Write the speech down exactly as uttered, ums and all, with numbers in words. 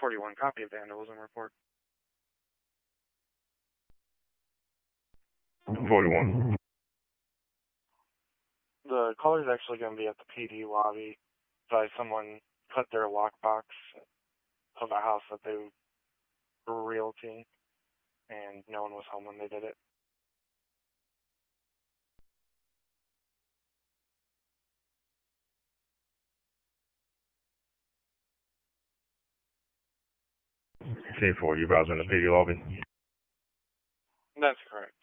forty-one, copy of vandalism report. forty-one. The caller's actually going to be at the P D lobby by someone cut their lockbox of a house that they were realty, and no one was home when they did it. ten four, you browsing the P D lobby? That's correct.